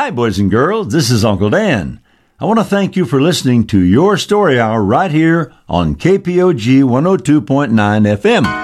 Hi, boys and girls. This is Uncle Dan. I want to thank you for listening to Your Story Hour right here on KPOG 102.9 FM.